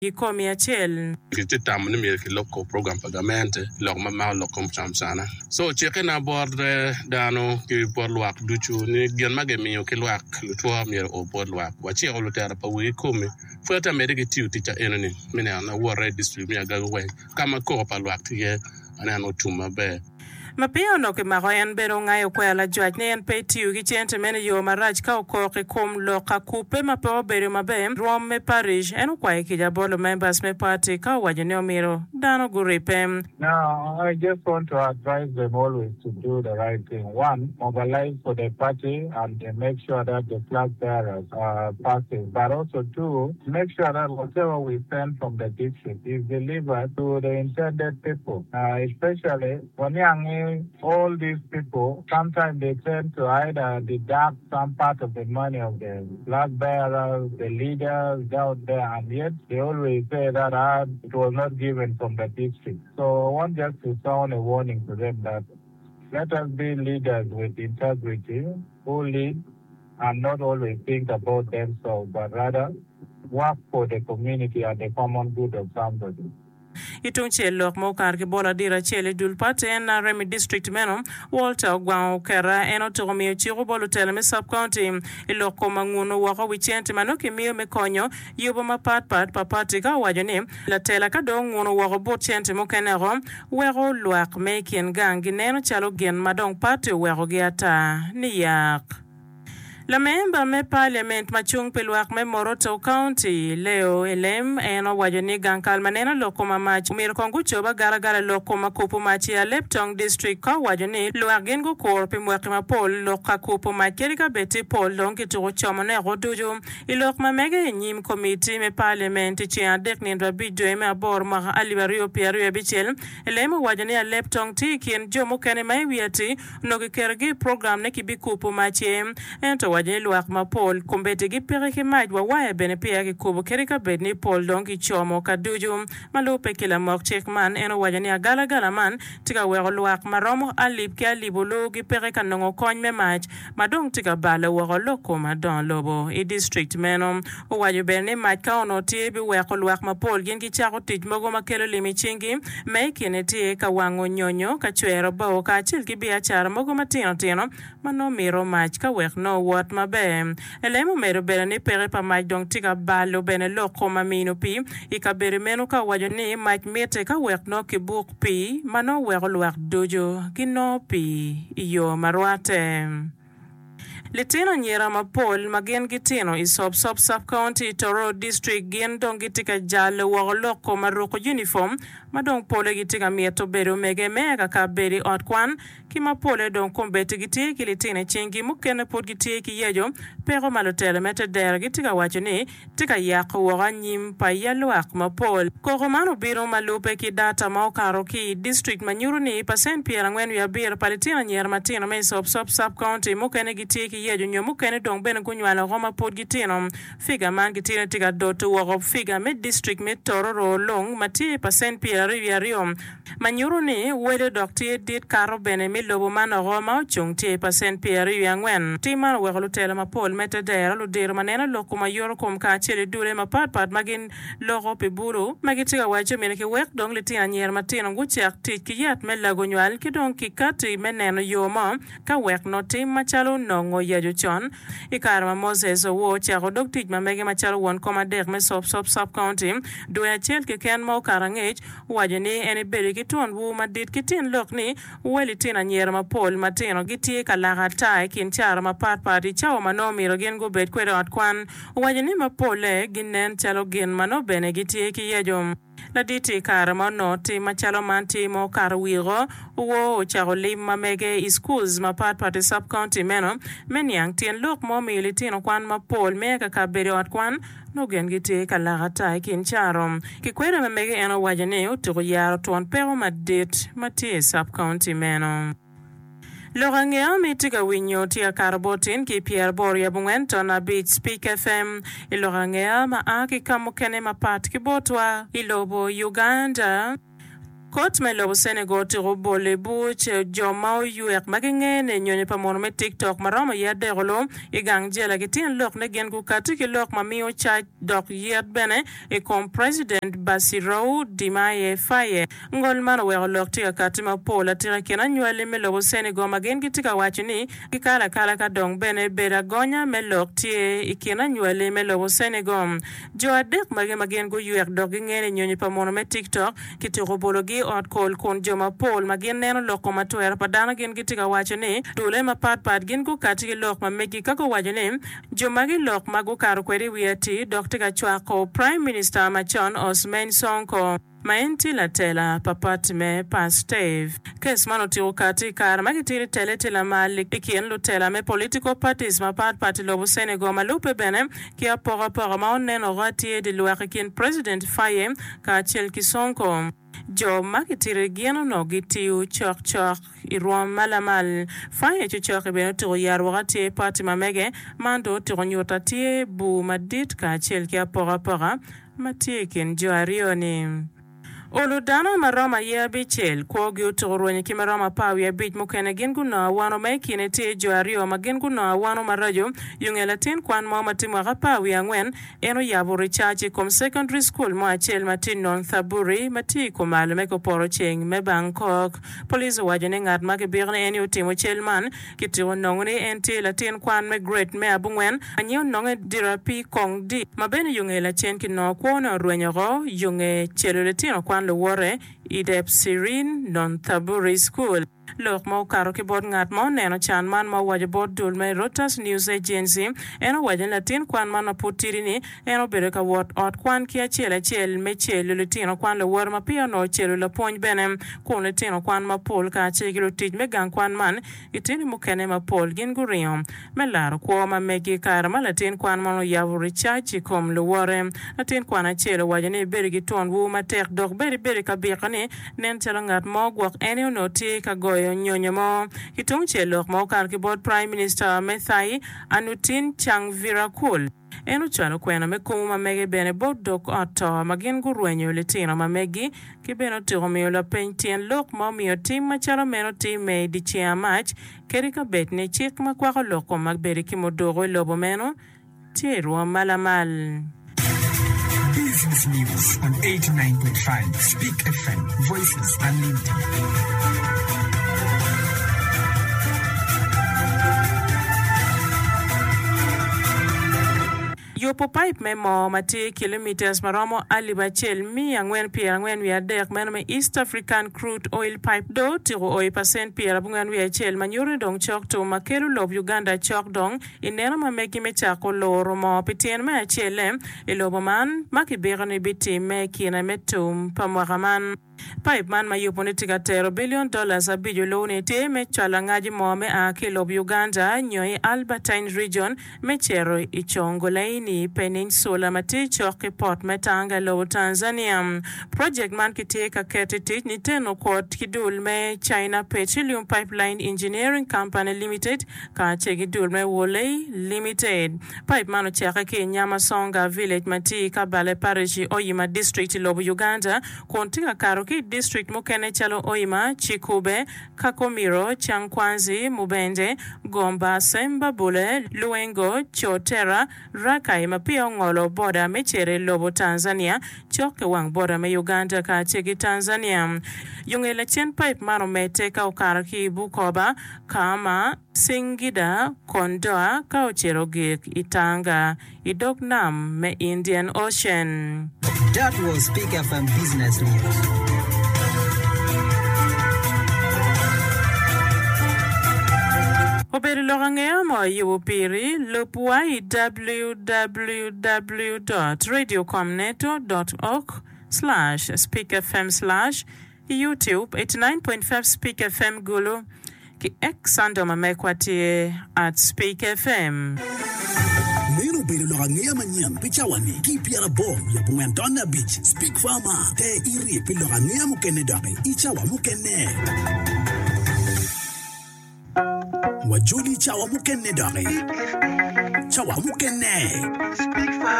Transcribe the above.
Ikomi achiel. Kitam ni mi local program pagamente lok ma lokom chamsana. So cheke na board dano ki board luak duchu ni gen mage miyo ki luak lutwa mi o board luak. Wachi o lutera pa wi komi. Fuata medigi tiu ticha enoni. Mine na war district mi agawe. Kama ko pa luak tiye ana no tuma be. Mapio no ke maroyan bero ngayo kwela judge ne en petiu gi chente mene yo maraj ka okoke kom loka kupe mapo bero mabe rom me parish en kwae ki jabolo members me party ka wajene omiro dano guripe. Now, I just want to advise them always to do the right thing. One, mobilize for the party and make sure that the flag bearers are passing. But also two, make sure that whatever we send from the district is delivered to the intended people. Especially when all these people, sometimes they tend to either deduct some part of the money of the flag bearers, the leaders out there, and yet they always say that it was not given from the district. So I want just to sound a warning to them that let us be leaders with integrity, who lead and not always think about themselves, but rather work for the community and the common good of somebody. Itunche lok mo kar ke bola dira chele dul pate na Remi district meno Walter Gwao kera eno to mi chiro bolo tele me sub county iloko manguno wako wichente manoke miyo me konyo yubo mapat papati ka wajone la tela ka do nguno wako bochente mo kenero wero luak me kien gangi neno chalo gen madong pate wero giata ni yak. La member me parliament machung peluak me Moroto County leo elem eno wajoni gankal manena loko mamach mir kongu choba gara loko makupu machi ya Leptong district ka wajoni luagin go korpe mwaki mapol loka kupu makirika beti pol donki turo chomone rodujo ilok mamege nyim committee me parliament chi adek nindwa bidyo me abor maha alibario piario bichel elem wajoni ya Leptong tikien jomo kene maiwiati nogikergi program ne kibikupu machi ento wajeni luak mapol kumbete gi pereke majwa wae bene pia ki kubu kerika bedni pol donki chomo kaduju malupe kila mok chekman eno wajani agala man tika wero luak maromo alip ki alibolo gi pereka nongo kony me maj madong tika bala wero loko madon lobo i district menom o waju bene maj ka ono tie bi weko luak mapol gin ki chako tij mogo makelo limi chingi meikine tie ka wango nyonyo ka chwero bao ka chil ki biachara mogo matino mano miro maj ka wek no wat mabe elemo mero bere ni pere pa maj dong tika balo bene loko mamino pi ikabere meno ka wajoni maj mete ka wek no ki buk pi mano wek luak dojo kino pi iyo marwate. Litino nyera mapol magen gitino isop sub county Toro district gen dong gitika jale loko maroko uniform madong pole gitika mieto bero mega ka beri otkwan kima pole dong kombete giti kilitine chingi mukene pod giti ki yejo pero malotele mete der gitika wachoni tika yak woga nyim pa yaluak mapol koromano biro malupe ki data maokaro ki district manyuru ni percent piera ngwen ya bir palitina nyera matino me sop sub county mukene giti ki yejo nyomu kene dong bene kunywala goma pod gitino figa man gitino tika doto wogo figa me district me Toro long mati percent piera riviarium manyuru ni wede dokti dit karo bene mi lobo mano goma ochung ti percent piera riviangwen timan weglu tele mapol mete dera lu dir manena loko mayoro kom ka chele dure mapat magin logo pe buru magitiga wacho mene ki wek dong litina nyer matino nguchak ti ki yat me lago nywal ki dong ki kati meneno yoma ka wek no tim machalo nongo yejo chon ikarma Moses wo chako doktij mamege machalo won komadek me sop county do ya chel ke ken mo karangech wajeni eni beri ki ton wu madit kitin lokni weli tina nyer mapol matino gitie kalaga tai kin char mapat pati chawo mano miro gen go bet kwere atkwan wajeni mapole ginen chalo gen mano bene gitie ki yejom la diti karama noti machalo manti mo karwiro wo charo lim mamege schools mapat pati sub county meno menyang tien lok mo militino kwan mapol mega kabere atkwan no gen giti kalaga tai kin charo kikwere mamege eno wajeni utuko yaro ton pero madit mati sub county meno. Lorangea mitiga winyo tia karbotin ki Pierre Boria Bungento na Beat Speak FM ilorangea maaki kamukene mapat kibotwa ilobo Uganda Kot me lobo Senegal tiro bole buch joma yuek magenge ne nyonye pamono me TikTok marama ya derolo igang jela gitin lok ne gen ku katiki lok mamio cha dok yet bene e kom President Bassirou Diomaye Faye ngol mano we lok tika katima pola tira kena nywele me lobo Senegal magen gitika wachini kala ka dong bene beda gonya me lok tie ikena nywele me lobo Senegal jo adek magen go yuek dok ngene nyonye pamono me TikTok kitiro bologi ot kol kon joma pol magin neno loko matwera padana gin gitika wachone dole ma pat gin ku katiki lok ma megi kako wachone joma gi lok magu karo kweri wiati Dr. Chwako Prime Minister Machon Osman Sonko Mainti la tela papatime Pastave. Kes mano tiro kati kar magitiri tela malik ikien lo tela me political parties ma party lobo Senegal malupe bene kia pora ma oneno rati de luakikin President Faye ka chel kisonko. Jo makitiri giano no gitiu chok iruam malamal Faye chok beno tiro yar wakati party mamege mando tiro nyota tie bu madit ka chel kia pora matiekin jo arioni. Oludano marama ya bichel kogi utorwenye kimarama pawi ya bich mukene genguna wano maikine te joario magenguna wano marajo yungelatin kwan mama timu agapawi angwen eno yabu richachi kom secondary school mo achel matin non thaburi mati kumalu meko poro cheng me Bangkok police wajane ngat makibirne eni utimo chelman kitiro nongni enti latin kwan me great me abungwen anyo nonge dirapi kong di mabene yungelatin kino kuona ruenyogo yunge cheluletino kwan le wore idep Sirin non Thaburi School. Lok mo karo ki bod ngat mo neno chan man mo waje bod dul me Reuters News Agency eno waje latin kwan man na putirini eno bere ka wot ot kwan kia chel me chelu latino kwan le war ma pia no chelu la pony benem kun latino kwan ma pol ka chegilo tij me gang kwan man itini mukene ma pol gin guriom me laro kwa ma megi kara ma latin kwan man no yavu richachi kom le ware latin kwan a chelu waje ne bere giton wu ma tek dok bere ka biqani nen chalangat mo gwak eni no ti ka goyo nyonyamo kitung chelok mo kar ki bod Prime Minister Methai Anutin Changvirakul enu chano kwena me kuma mege bene bod dok ato magin gurwenyo litino mamegi ki beno tiro miyo la pentien lok mo miyo tim machalo meno tim me di chia match kerika bet ne chik makwako loko magberi ki modogo lobo meno tierua malamal. Business News on 89.5 Speak FM, Voices Unlimited. Yopo pipe memo mati kilometers maromo alibachel mi angwen wiadek menome East African crude oil pipe do tiro 8% pia bungan wiachel manyuri dong chok to makelu lob Uganda chok dong ineno mameki mechako loro mo pitien me achele ilobo man makibirani biti me kina metum pamwakaman. Pipe man ma yupone tiga $1 billion abijo lone te me chala ngaji mo me a kilo Uganda nyoi Albertine region me chero ichongo laini peninsula mati choke port metanga lo Tanzania. Project man kiteka ketiti ni teno kot kidul me China Petroleum Pipeline Engineering Company Limited ka chegidul me Woley Limited. Pipe man ochaka ke Nyamasonga village mati kabale parish Oyima district lo Uganda kontinga karo district mukene chalo Oima, Chikube, Kakomiro, Chankwanzi, Mubende, Gomba, Semba Bule, Luengo, Chotera, Rakai mapia ngolo boda mechere lobo Tanzania, choke wang boda me Uganda ka chegi Tanzania. Yung election pipe mano meteka ukaraki Bukoba, Kama, Singida, Kondoa, Kaucherogik, Itanga, Idognam me Indian Ocean. That was Speak FM Business News. Oberi lorangea mo yupiri lupuai www.radiocomneto.org/speakfm/YouTube 89.5 Speak FM Gulu ki exando mamekwati at Speak FM. Neno beri lorangea manyam pichawani ki piara bom ya Bungantona Beach Speak Farmer te iri pi lorangea mukene dabe ichawa mukene wajuli chawa mukene dare chawa mukene